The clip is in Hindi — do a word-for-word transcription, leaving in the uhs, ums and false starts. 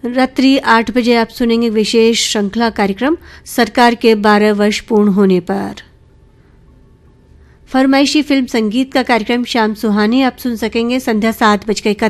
रात्रि आठ बजे आप सुनेंगे विशेष श्रृंखला कार्यक्रम सरकार के बारह वर्ष पूर्ण होने पर। फरमाइशी फिल्म संगीत का कार्यक्रम शाम सुहानी आप सुन सकेंगे संध्या सात बजकर